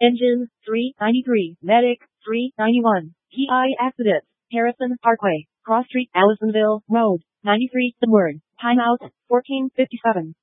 Engine, 393. Medic, 391. PI accident. Harrison Parkway, Cross Street, Allisonville Road, 93. The word. Timeout, 14:57.